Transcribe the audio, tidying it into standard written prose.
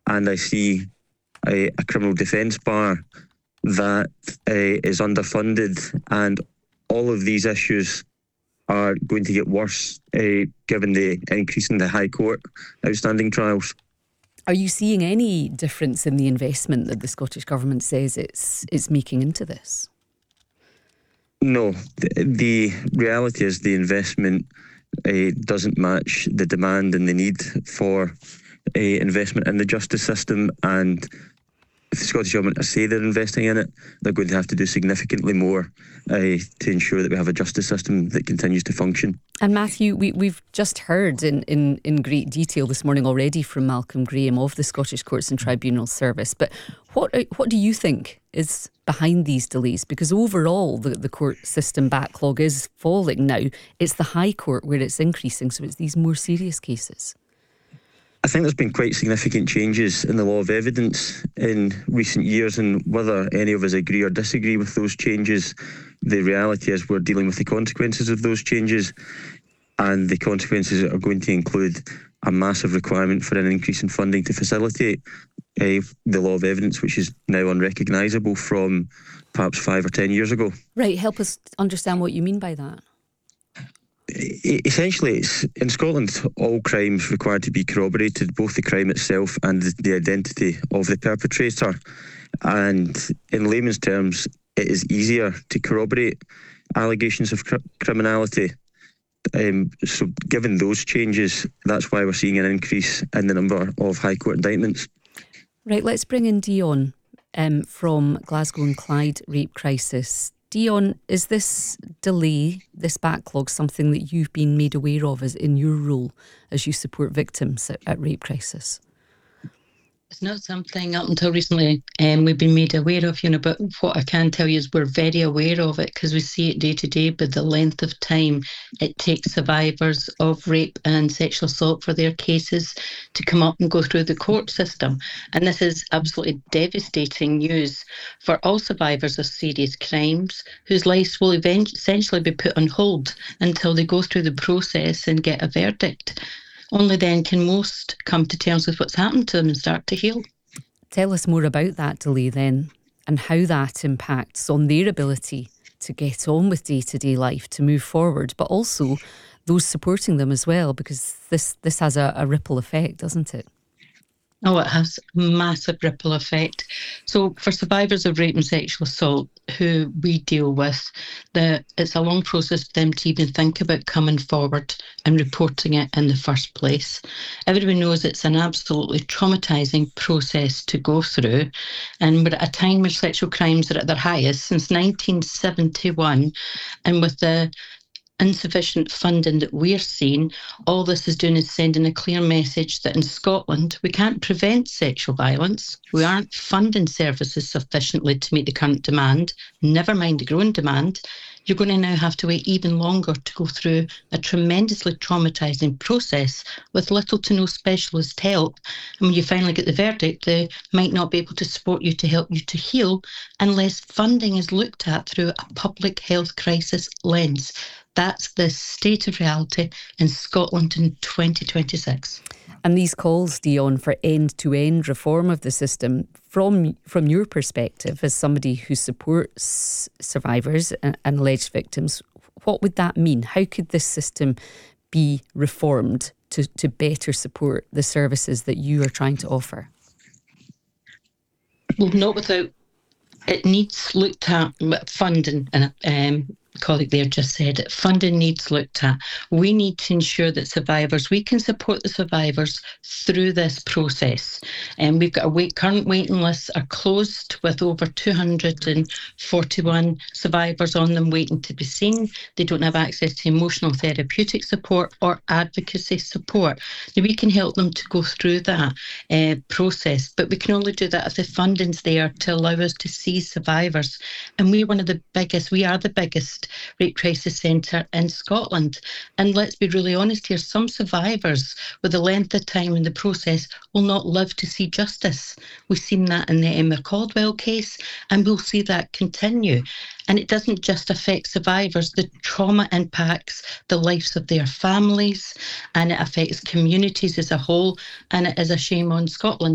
and I see a criminal defence bar that is underfunded, and all of these issues are going to get worse given the increase in the High Court outstanding trials. Are you seeing any difference in the investment that the Scottish Government says it's making into this? No. The reality is the investment doesn't match the demand and the need for investment in the justice system, and if the Scottish Government say they're investing in it, they're going to have to do significantly more to ensure that we have a justice system that continues to function. And Matthew, we've just heard in great detail this morning already from Malcolm Graham of the Scottish Courts and Tribunals Service, but what do you think is behind these delays? Because overall the court system backlog is falling now. It's the High Court where it's increasing, so it's these more serious cases. I think there's been quite significant changes in the law of evidence in recent years, and whether any of us agree or disagree with those changes, the reality is we're dealing with the consequences of those changes, and the consequences are going to include a massive requirement for an increase in funding to facilitate the law of evidence, which is now unrecognisable from perhaps 5 or 10 years ago. Right, help us understand what you mean by that. Essentially, it's in Scotland, all crimes required to be corroborated, both the crime itself and the identity of the perpetrator. And in layman's terms, it is easier to corroborate allegations of criminality. So given those changes, that's why we're seeing an increase in the number of High Court indictments. Right, let's bring in Dion from Glasgow and Clyde Rape Crisis. Dion, is this delay, this backlog, something that you've been made aware of as in your role as you support victims at Rape Crisis? It's not something up until recently we've been made aware of, but what I can tell you is we're very aware of it because we see it day to day, but the length of time it takes survivors of rape and sexual assault for their cases to come up and go through the court system. And this is absolutely devastating news for all survivors of serious crimes whose lives will essentially be put on hold until they go through the process and get a verdict. Only then can most come to terms with what's happened to them and start to heal. Tell us more about that delay then, and how that impacts on their ability to get on with day-to-day life, to move forward, but also those supporting them as well, because this has a ripple effect, doesn't it? Oh, it has a massive ripple effect. So for survivors of rape and sexual assault who we deal with, it's a long process for them to even think about coming forward and reporting it in the first place. Everyone knows it's an absolutely traumatising process to go through, and we're at a time where sexual crimes are at their highest since 1971, and with the insufficient funding that we're seeing, all this is doing is sending a clear message that in Scotland we can't prevent sexual violence. We aren't funding services sufficiently to meet the current demand, never mind the growing demand. You're going to now have to wait even longer to go through a tremendously traumatising process with little to no specialist help. And when you finally get the verdict, they might not be able to support you to help you to heal unless funding is looked at through a public health crisis lens. That's the state of reality in Scotland in 2026. And these calls, Dion, for end-to-end reform of the system, from your perspective as somebody who supports survivors and alleged victims, what would that mean? How could this system be reformed to better support the services that you are trying to offer? Well, not without... It needs looked at funding, and colleague there just said it. Funding needs looked at. We need to ensure that we can support the survivors through this process. And we've got current waiting lists are closed with over 241 survivors on them waiting to be seen. They don't have access to emotional therapeutic support or advocacy support. Now, we can help them to go through that process, but we can only do that if the funding's there to allow us to see survivors. And we are the biggest rape crisis centre in Scotland. And let's be really honest here, some survivors with the length of time in the process will not live to see justice. We've seen that in the Emma Caldwell case, and we'll see that continue. And it doesn't just affect survivors, the trauma impacts the lives of their families, and it affects communities as a whole, and it is a shame on Scotland.